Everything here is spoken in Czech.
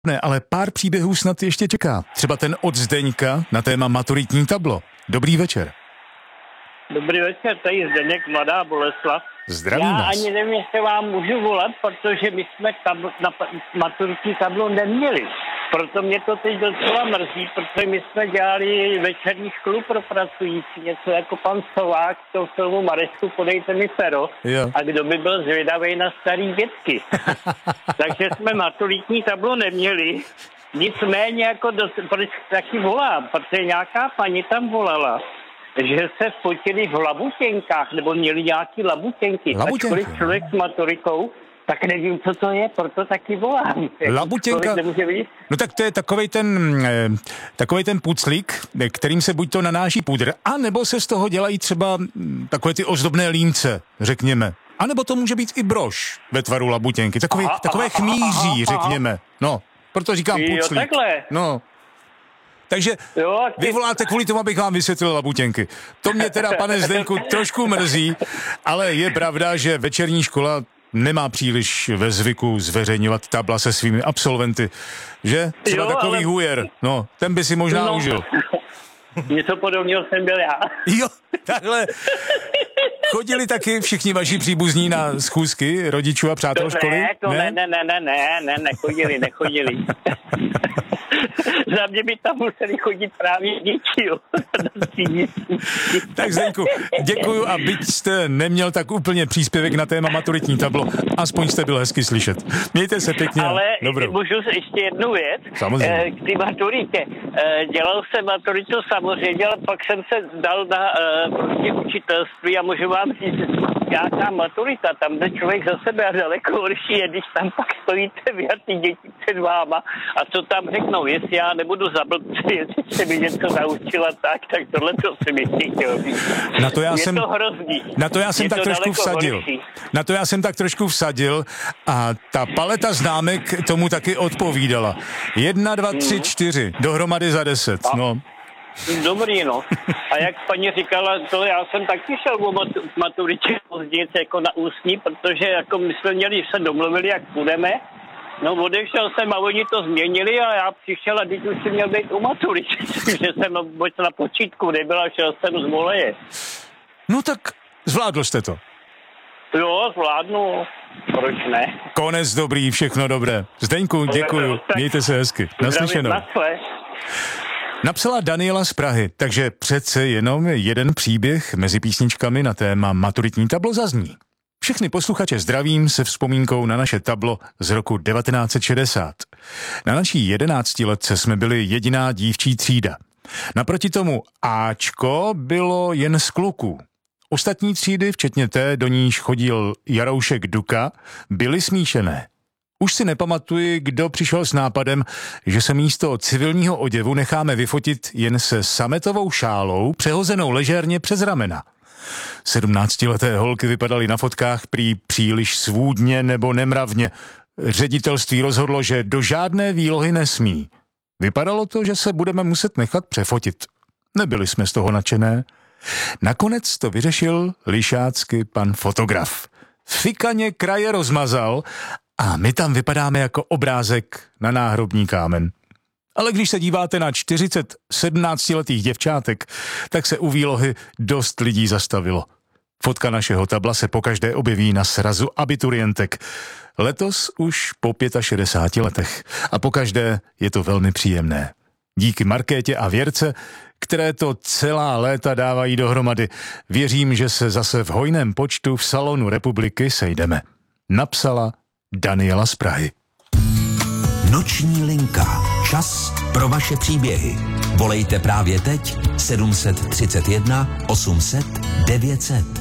Ne, ale pár příběhů snad ještě čeká. Třeba ten od Zdeňka na téma maturitní tablo. Dobrý večer. Dobrý večer, tady Zdeněk, Mladá Boleslav. Zdravím Já vás. ani nevím, jestli vám můžu volat, protože my jsme maturitní tablo neměli. Proto mě to teď docela mrzí, protože my jsme dělali večerní školu pro pracující, něco jako pan Sovák v tom filmu Maresku, podejte mi pero. Jo. A kdo by byl zvědavý na starý dětky. Takže jsme maturitní tablo neměli. Nicméně jako proč taky volám, protože nějaká paní tam volala, že se fotili v labutěnkách, nebo měli nějaký labutěnky. Ačkoliv člověk s maturitou, tak nevím, co to je, proto taky volám. Labutěnka? No tak to je takovej ten puclík, kterým se buď to nanáší pudr, anebo se z toho dělají třeba takové ty ozdobné límce, řekněme. A nebo to může být i brož ve tvaru labutěnky. Takové chmíří, řekněme. No, proto říkám puclík. Jo, takhle. No. Takže vy voláte kvůli tomu, abych vám vysvětlil labutěnky. To mě teda, pane Zdeňku, trošku mrzí, ale je pravda, že večerní škola nemá příliš ve zvyku zveřejňovat tabla se svými absolventy. Že? Třeba takový hujer. No, ten by si možná užil. Něco podobného jsem byl já. Jo, takhle. Chodili taky všichni vaši příbuzní na schůzky rodičů a přátel školy? Ne, nechodili. Za mě by tam museli chodit právě děti, jo. Tak Zdeňku, děkuju a byť jste neměl tak úplně příspěvek na téma maturitní tablo, aspoň jste byl hezky slyšet. Mějte se pěkně. Ale dobrou. můžu ještě jednu věc. Samozřejmě. K té maturitě. Dělal jsem maturitu samozřejmě, ale pak jsem se dal na prostě učitelství a můžu vám říct, nějaká maturita, tam jde člověk za sebe a daleko horší je, když tam pak stojíte vy a ty děti před váma a co tam řeknou, jestli já nebudu za blbce, jestli se mi něco naučila tak tohle to si mi chtěl říct. To hrozný. Na to já jsem tak trošku vsadil. Horší. Na to já jsem tak trošku vsadil a ta paleta známek tomu taky odpovídala. 1, 2, 3, 4, dohromady za 10, no. Dobrý, no. A jak paní říkala, to já jsem taky šel o maturitě později jako na ústní, protože jako my jsme měli, se domluvili, jak půjdeme. No odešel jsem a oni to změnili a já přišel a teď už jsem měl být u maturity, takže jsem na počítku nebyl a šel jsem z voleje. No tak zvládl jste to. Jo, zvládnu. Proč ne? Konec dobrý, všechno dobré. Zdeňku, děkuju. Mějte se hezky. Naslyšenou. Napsala Daniela z Prahy, takže přece jenom jeden příběh mezi písničkami na téma maturitní tablo zazní. Všechny posluchače zdravím se vzpomínkou na naše tablo z roku 1960. Na naší 11letce jsme byli jediná dívčí třída. Naproti tomu Ačko bylo jen z kluků. Ostatní třídy, včetně té, do níž chodil Jaroušek Duka, byly smíšené. Už si nepamatuji, kdo přišel s nápadem, že se místo civilního oděvu necháme vyfotit jen se sametovou šálou přehozenou ležérně přes ramena. 17leté holky vypadaly na fotkách prý příliš svůdně nebo nemravně. Ředitelství rozhodlo, že do žádné výlohy nesmí. Vypadalo to, že se budeme muset nechat přefotit. Nebyli jsme z toho nadšené. Nakonec to vyřešil lišácky pan fotograf. Fikaně kraje rozmazal a my tam vypadáme jako obrázek na náhrobní kámen. Ale když se díváte na 40 17letých děvčátek, tak se u výlohy dost lidí zastavilo. Fotka našeho tabla se pokaždé objeví na srazu abiturientek. Letos už po 65 letech. A pokaždé je to velmi příjemné. Díky Markétě a Věrce, které to celá léta dávají dohromady, věřím, že se zase v hojném počtu v salonu Republiky sejdeme. Napsala Daniela z Prahy. Noční linka. Čas pro vaše příběhy. Volejte právě teď 731 800 900.